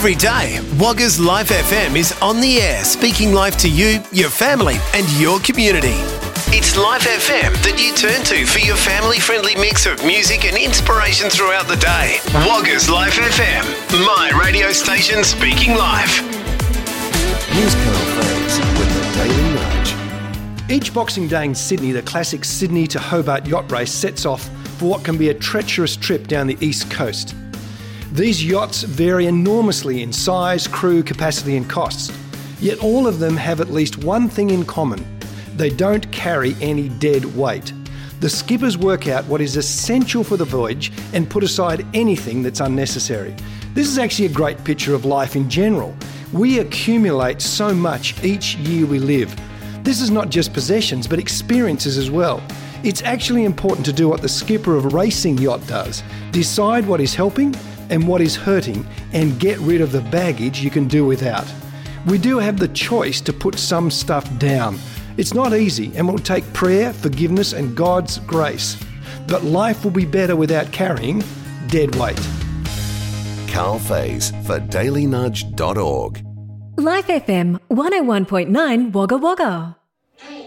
Every day, Wagga's Life FM is on the air, speaking life to you, your family and your community. It's Life FM that you turn to for your family-friendly mix of music and inspiration throughout the day. Wagga's Life FM, my radio station speaking life. Here's Carl Fraser with the Daily Nudge. Each Boxing Day in Sydney, the classic Sydney to Hobart yacht race sets off for what can be a treacherous trip down the east coast. These yachts vary enormously in size, crew, capacity and costs. Yet all of them have at least one thing in common. They don't carry any dead weight. The skippers work out what is essential for the voyage and put aside anything that's unnecessary. This is actually a great picture of life in general. We accumulate so much each year we live. This is not just possessions, but experiences as well. It's actually important to do what the skipper of a racing yacht does. Decide what is helping and what is hurting and get rid of the baggage you can do without. We do have the choice to put some stuff down. It's not easy and will take prayer, forgiveness and God's grace. But life will be better without carrying dead weight. Carl Faze for dailynudge.org. Life FM 101.9 Wagga Wagga.